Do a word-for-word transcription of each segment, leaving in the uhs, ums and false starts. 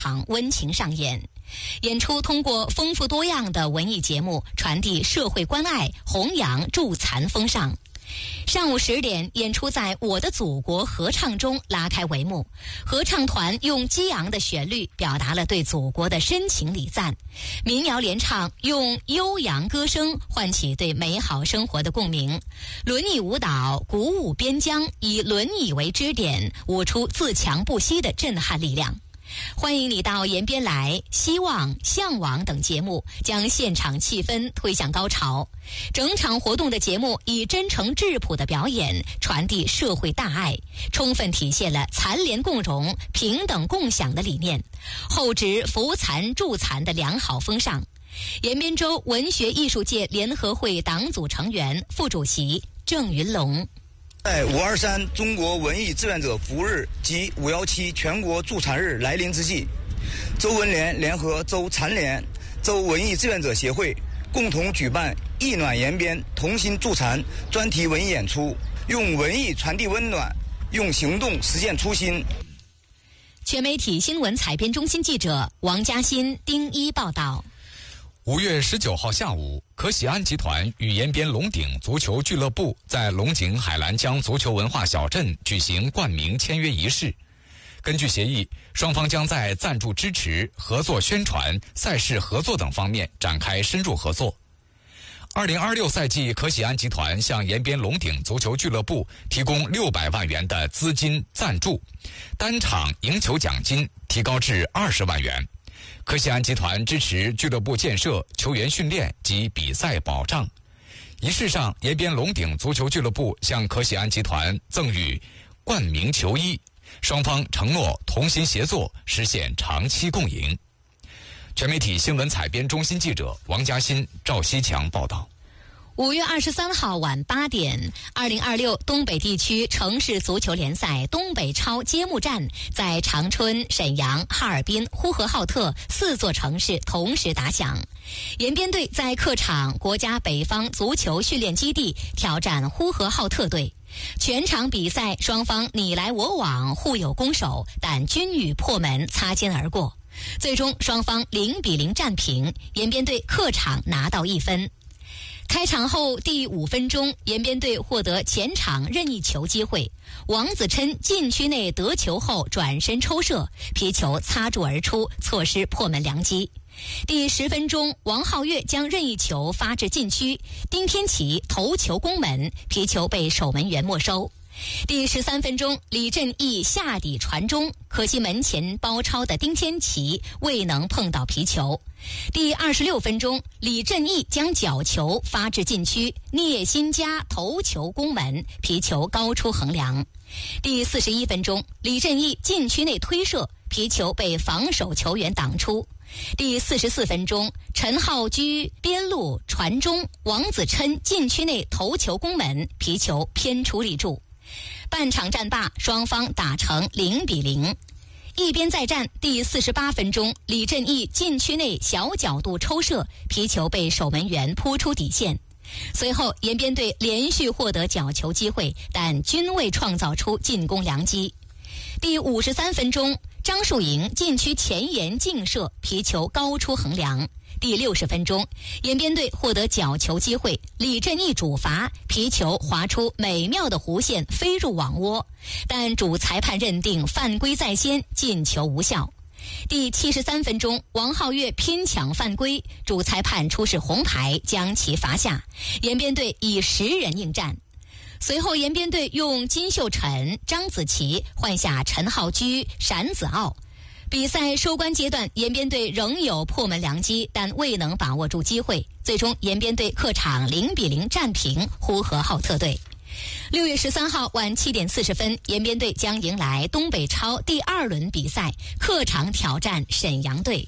场温情上演。演出通过丰富多样的文艺节目，传递社会关爱，弘扬助残风尚。上午十点，演出在我的祖国合唱中拉开帷幕。合唱团用激昂的旋律表达了对祖国的深情礼赞，民谣联唱用悠扬歌声唤起对美好生活的共鸣，轮椅舞蹈鼓舞边疆，以轮椅为支点，舞出自强不息的震撼力量。欢迎你到延边来，希望、向往等节目将现场气氛推向高潮。整场活动的节目以真诚质朴的表演传递社会大爱，充分体现了残联共荣、平等共享的理念，厚植扶残助残的良好风尚。延边州文学艺术界联合会党组成员、副主席郑云龙。 在五二三中国文艺志愿者服务日及五一七全国助残日来临之际，州文联联合州残联、州文艺志愿者协会共同举办“意暖延边，同心助残”专题文艺演出，用文艺传递温暖，用行动实现初心。 全媒体新闻采编中心记者王嘉欣、丁一报道。 五月十九号下午，可喜安集团与延边龙鼎足球俱乐部在龙井海澜江足球文化小镇举行冠名签约仪式。根据协议，双方将在赞助支持、合作宣传、赛事合作等方面展开深入合作。二零二六赛季，可喜安集团向延边龙鼎足球俱乐部提供六百万元的资金赞助，单场赢球奖金提高至二十万元。可喜安集团支持俱乐部建设、球员训练及比赛保障。仪式上，延边龙鼎足球俱乐部向可喜安集团赠予冠名球衣，双方承诺同心协作，实现长期共赢。全媒体新闻采编中心记者王嘉欣、赵西强报道。 五月二十三号晚八点，二零二六东北地区城市足球联赛东北超揭幕战在长春、沈阳、哈尔滨、呼和浩特四座城市同时打响。延边队在客场国家北方足球训练基地挑战呼和浩特队。全场比赛双方你来我往，互有攻守，但均与破门擦肩而过。最终双方零比零战平，延边队客场拿到一分。开场后第五分钟，延边队获得前场任意球机会，王子琛禁区内得球后转身抽射，皮球擦柱而出，错失破门良机。第十分钟，王皓月将任意球发至禁区，丁天琪头球攻门，皮球被守门员没收。第十三分钟，李振义下底传中，可惜门前包抄的丁天琪未能碰到皮球。第二十六分钟，李振义将角球发至禁区，聂新佳头球攻门，皮球高出横梁。第四十一分钟，李振义禁区内推射，皮球被防守球员挡出。第四十四分钟，陈浩居边路传中，王子琛禁区内头球攻门，皮球偏出立柱。半场战罢，双方打成零比零。一边再战，第四十八分钟，李振义禁区内小角度抽射，皮球被守门员扑出底线。随后延边队连续获得角球机会，但均未创造出进攻良机。第五十三分钟，张树营禁区前沿劲射，皮球高出横梁。第六十分钟，延边队获得角球机会，李振义主罚，皮球划出美妙的弧线，飞入网窝，但主裁判认定犯规在先，进球无效。第七十三分钟，王皓月拼抢犯规，主裁判出示红牌，将其罚下。延边队以十人应战。随后延边队用金秀晨、张子琪换下陈浩居、闪子傲。比赛收官阶段，延边队仍有破门良机，但未能把握住机会。最终延边队客场零比零战平呼和浩特队。六月十三号晚七点四十分，延边队将迎来东北超第二轮比赛，客场挑战沈阳队。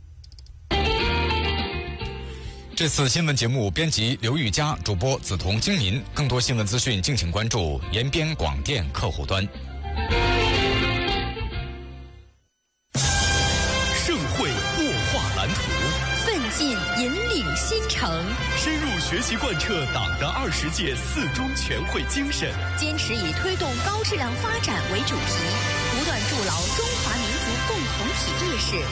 这次新闻节目编辑刘玉佳，主播梓潼、金民。更多新闻资讯，敬请关注延边广电客户端。 盛会擘画蓝图， 奋进引领新城， 深入学习贯彻党的二十届四中全会精神， 坚持以推动高质量发展为主题，不断筑牢中华民族共同体， 意识。